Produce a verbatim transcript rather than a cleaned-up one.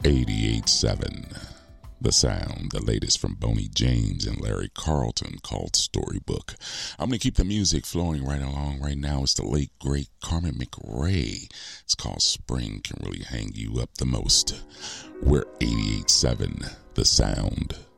eighty-eight seven. The Sound, the latest from Boney James and Larry Carlton, called Storybook. I'm going to keep the music flowing right along. Right now it's the late, great Carmen McRae. It's called Spring Can Really Hang You Up the Most. We're eighty-eight seven, The Sound.